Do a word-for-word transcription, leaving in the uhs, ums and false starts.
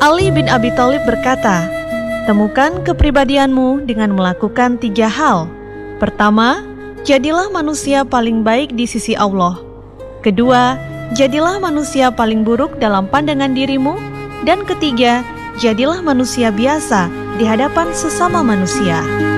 Ali bin Abi Thalib berkata, temukan kepribadianmu dengan melakukan tiga hal. Pertama, jadilah manusia paling baik di sisi Allah. Kedua, jadilah manusia paling buruk dalam pandangan dirimu. Dan ketiga, jadilah manusia biasa di hadapan sesama manusia.